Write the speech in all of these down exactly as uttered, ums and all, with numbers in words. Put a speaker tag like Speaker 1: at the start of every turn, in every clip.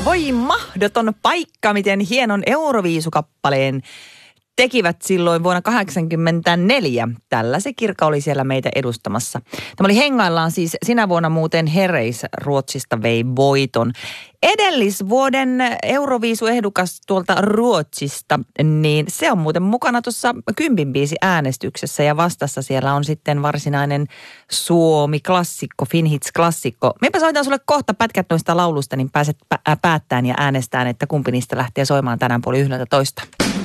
Speaker 1: Voi mahdoton paikka, miten hienon Euroviisukappaleen tekivät silloin vuonna kahdeksankymmentäneljä. Tällä se Kirka oli siellä meitä edustamassa. Tämä oli hengaillaan siis sinä vuonna muuten Herreys Ruotsista vei voiton. Edellisvuoden Euroviisuehdokas tuolta Ruotsista, niin se on muuten mukana tuossa kympin biisi äänestyksessä ja vastassa siellä on sitten varsinainen Suomi-klassikko, Finhits-klassikko. Minäpä soitan sulle kohta pätkät noista laulusta, niin pääset pä- päättämään ja äänestään, että kumpi niistä lähtee soimaan tänään puoli yhdeltä toista.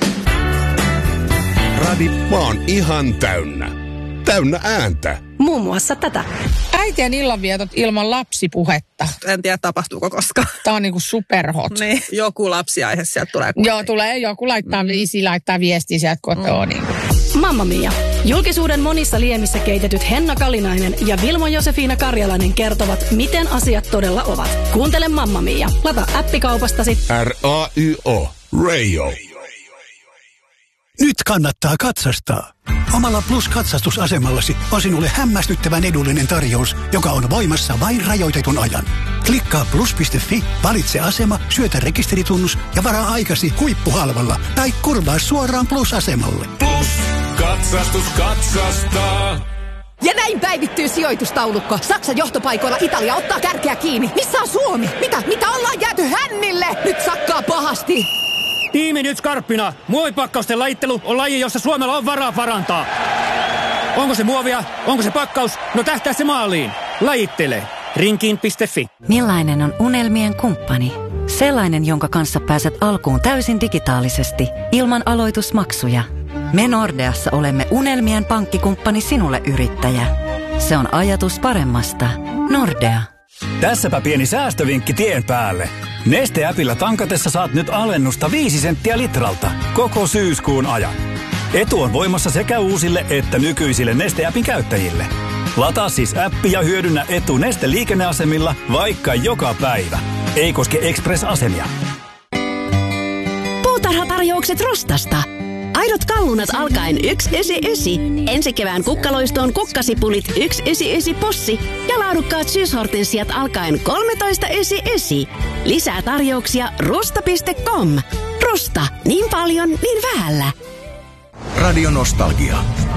Speaker 2: Radi, mä oon ihan täynnä. Täynnä ääntä.
Speaker 3: Muun muassa tätä.
Speaker 4: Äitien illanvietot ilman lapsipuhetta.
Speaker 5: En tiedä, tapahtuuko koskaan.
Speaker 4: Tää on niinku superhot.
Speaker 5: Niin, joku lapsiaihe sieltä tulee.
Speaker 4: Joo, tulee joku laittaa, mm. isi laittaa viestiä sieltä kotoa. Mm. Niin.
Speaker 3: Mamma Mia. Julkisuuden monissa liemissä keitetyt Henna Kalinainen ja Vilmo Josefina Karjalainen kertovat, miten asiat todella ovat. Kuuntele Mamma Mia. Lata appikaupastasi.
Speaker 2: R A Y O. Radio.
Speaker 6: Nyt kannattaa katsastaa. Omalla Plus-katsastusasemallasi on sinulle hämmästyttävän edullinen tarjous, joka on voimassa vain rajoitetun ajan. Klikkaa plus piste fi, valitse asema, syötä rekisteritunnus ja varaa aikasi huippuhalvalla tai kurvaa suoraan Plus-asemalle.
Speaker 7: Plus, katsastus katsastaa.
Speaker 8: Ja näin päivittyy sijoitustaulukko. Saksan johtopaikoilla Italia ottaa kärkeä kiinni. Missä on Suomi? Mitä? Mitä ollaan jääty hännille? Nyt sakkaa pahasti.
Speaker 9: Tiimi nyt skarppina. Muovipakkausten lajittelu on laji, jossa Suomella on varaa parantaa. Onko se muovia? Onko se pakkaus? No tähtää se maaliin. Lajittele. Rinkiin piste fi.
Speaker 10: Millainen on unelmien kumppani? Sellainen, jonka kanssa pääset alkuun täysin digitaalisesti, ilman aloitusmaksuja. Me Nordeassa olemme unelmien pankkikumppani sinulle, yrittäjä. Se on ajatus paremmasta. Nordea.
Speaker 11: Tässäpä pieni säästövinkki tien päälle. Neste-äpillä tankatessa saat nyt alennusta viisi senttiä litralta koko syyskuun ajan. Etu on voimassa sekä uusille että nykyisille Neste-äpin käyttäjille. Lataa siis appi ja hyödynnä etu Neste-liikenneasemilla vaikka joka päivä. Ei koske Express-asemia.
Speaker 3: Puutarhatarjoukset Rostasta. Aidot kallunat alkaen yksi yhdeksänkymmentäyhdeksän. Ensi kevään kukkaloistoon kukkasipulit yksi yhdeksänkymmentäyhdeksän possi ja laadukkaat syyshortensiat alkaen kolmetoista yhdeksänkymmentäyhdeksän. Lisää tarjouksia rusta piste com. Rusta. Niin paljon, niin vähällä.
Speaker 12: Radio Nostalgia.